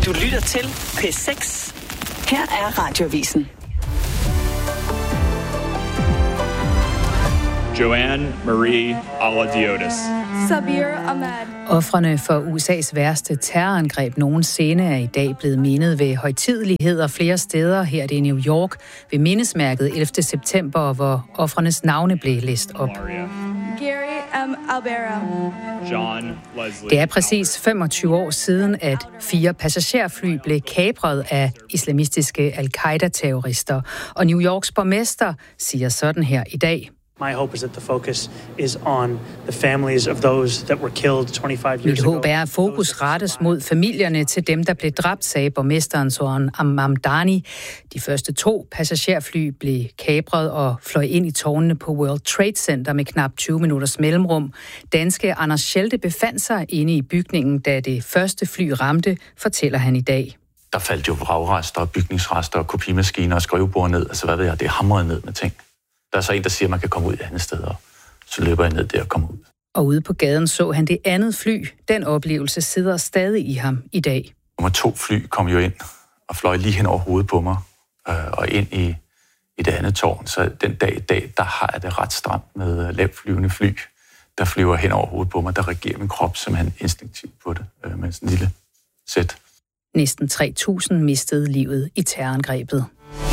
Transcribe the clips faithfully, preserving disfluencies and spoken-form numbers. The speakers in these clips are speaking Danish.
Du lytter til P seks. Her er Radioavisen. Joanne Marie Aladiotis. Sabir Ahmad. Ofrene for U S A's værste terrorangreb nogensinde er i dag blevet mindet ved højtideligheder flere steder. Her er det i New York ved mindesmærket ellevte september, hvor ofrenes navne blev læst op. Gary M. Albera. John Leslie. Det er præcis femogtyve år siden, at fire passagerfly blev kapret af islamistiske al-Qaida-terrorister. Og New Yorks borgmester siger sådan her i dag. My hope is that the focus is on the families of those that were killed twenty-five years Mit ago. håb er, at fokus rettes mod familierne til dem, der blev dræbt, sagde borgmesteren Zoran Amamdani. De første to passagerfly blev kapret og fløj ind i tårnene på World Trade Center med knap tyve minutters mellemrum. Danske Anders Schelte befandt sig inde i bygningen, da det første fly ramte, fortæller han i dag. Der faldt jo vragrester, bygningsrester, kopimaskiner og skrivebord ned. Altså hvad ved jeg, det er hamret ned med ting. Der er så en, der siger, at man kan komme ud et andet sted, og så løber jeg ned der og kommer ud. Og ude på gaden så han det andet fly. Den oplevelse sidder stadig i ham i dag. Nummer to fly kom jo ind og fløj lige hen over hovedet på mig, øh, og ind i, i det andet tårn. Så den dag i dag, der har jeg det ret stramt med lavt flyvende fly, der flyver hen over hovedet på mig. Der reagerer min krop simpelthen instinktivt på det, øh, med sådan en lille sæt. Næsten tre tusind mistede livet i terrorangrebet.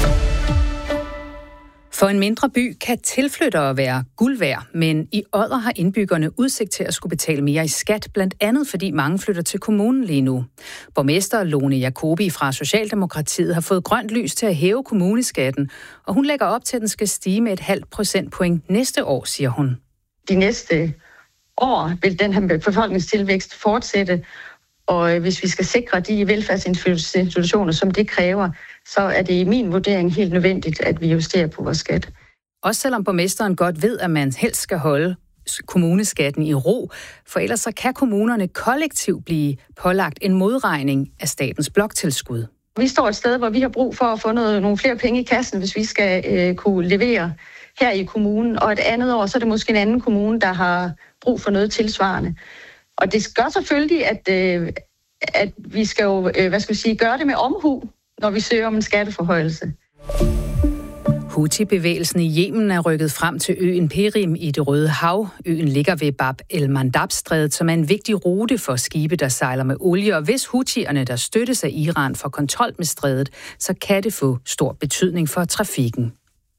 For en mindre by kan tilflyttere være guld værd, men i Odder har indbyggerne udsigt til at skulle betale mere i skat, blandt andet fordi mange flytter til kommunen lige nu. Borgmester Lone Jacobi fra Socialdemokratiet har fået grønt lys til at hæve kommuneskatten, og hun lægger op til, at den skal stige med et halvt procentpoint næste år, siger hun. De næste år vil den her befolkningstilvækst fortsætte, og hvis vi skal sikre de velfærdsinstitutioner, som det kræver, så er det i min vurdering helt nødvendigt, at vi justerer på vores skat. Også selvom borgmesteren godt ved, at man helst skal holde kommuneskatten i ro, for ellers så kan kommunerne kollektivt blive pålagt en modregning af statens bloktilskud. Vi står et sted, hvor vi har brug for at få noget, nogle flere penge i kassen, hvis vi skal øh, kunne levere her i kommunen, og et andet år, så er det måske en anden kommune, der har brug for noget tilsvarende. Og det gør selvfølgelig, at, øh, at vi skal jo, øh, hvad skal vi sige, gøre det med omhu, når vi søger om en skatteforhøjelse. Houthi-bevægelsen i Yemen er rykket frem til øen Perim i Det Røde Hav. Øen ligger ved Bab el-Mandab-strædet, som er en vigtig rute for skibe, der sejler med olie. Og hvis Houthierne, der støttes af Iran, får kontrol med strædet, så kan det få stor betydning for trafikken.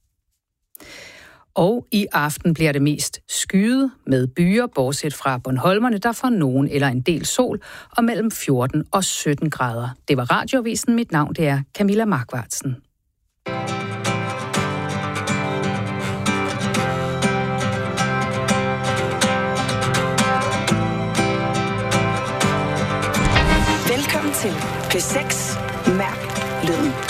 Og i aften bliver det mest skyet med byer, bortset fra Bornholmerne, der får nogen eller en del sol, og mellem fjorten og sytten grader. Det var Radioavisen. Mit navn det er Camilla Markvartsen. Velkommen til P seks. Mærk lyden.